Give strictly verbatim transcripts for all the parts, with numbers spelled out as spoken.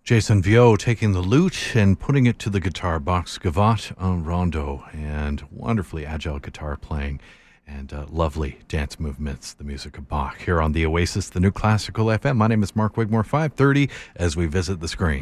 Jason Viau taking the lute and putting it to the guitar box, Gavotte en Rondo, and wonderfully agile guitar playing and uh, lovely dance movements, the music of Bach. Here on the Oasis, the new classical F M. My name is Mark Wigmore, five thirty as we visit the screen.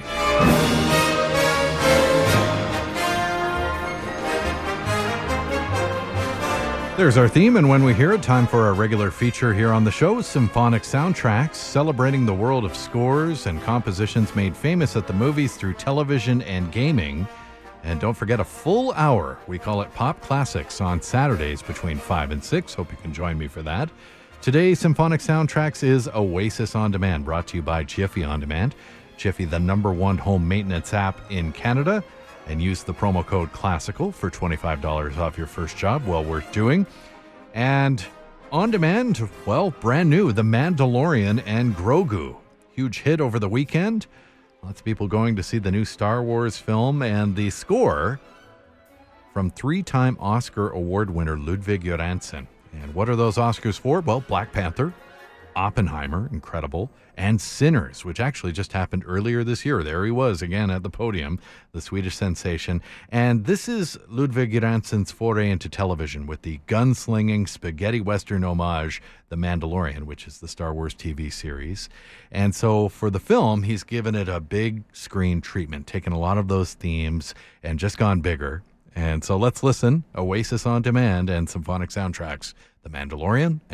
There's our theme, and when we hear it, time for our regular feature here on the show, Symphonic Soundtracks, celebrating the world of scores and compositions made famous at the movies through television and gaming. And don't forget, a full hour, we call it Pop Classics, on Saturdays between five and six. Hope you can join me for that. Today's Symphonic Soundtracks is Oasis On Demand, brought to you by Jiffy On Demand. Jiffy, the number one home maintenance app in Canada. And use the promo code CLASSICAL for twenty-five dollars off your first job. Well worth doing. And On Demand, well, brand new, The Mandalorian and Grogu. Huge hit over the weekend. Lots of people going to see the new Star Wars film, and the score from three-time Oscar award winner Ludwig Göransson. And what are those Oscars for? Well, Black Panther, Oppenheimer, incredible, and Sinners, which actually just happened earlier this year. There he was again at the podium, the Swedish sensation. And this is Ludwig Göransson's foray into television with the gunslinging spaghetti western homage, The Mandalorian, which is the Star Wars T V series. And so for the film, he's given it a big screen treatment, taken a lot of those themes and just gone bigger. And so let's listen. Oasis On Demand and Symphonic Soundtracks, The Mandalorian and